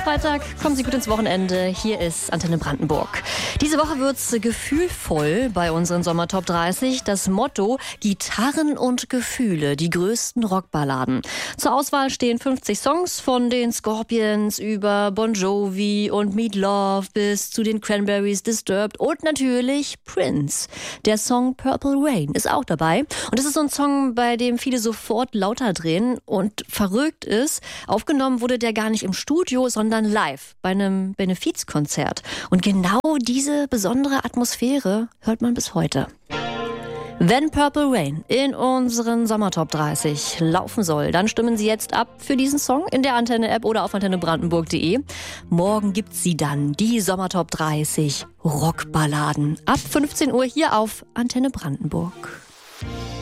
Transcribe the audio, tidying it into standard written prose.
Freitag, kommen Sie gut ins Wochenende. Hier ist Antenne Brandenburg. Diese Woche wird's gefühlvoll bei unseren Sommertop 30. Das Motto: Gitarren und Gefühle, die größten Rockballaden. Zur Auswahl stehen 50 Songs von den Scorpions über Bon Jovi und Meat Love bis zu den Cranberries, Disturbed und natürlich Prince. Der Song Purple Rain ist auch dabei. Und das ist so ein Song, bei dem viele sofort lauter drehen. Und verrückt ist, aufgenommen wurde der gar nicht im Studio, sondern live bei einem Benefizkonzert. Und genau diese besondere Atmosphäre hört man bis heute. Wenn Purple Rain in unseren Sommertop 30 laufen soll, dann stimmen Sie jetzt ab für diesen Song in der Antenne-App oder auf antennebrandenburg.de. Morgen gibt's sie dann, die Sommertop 30 Rockballaden. Ab 15 Uhr hier auf Antenne Brandenburg.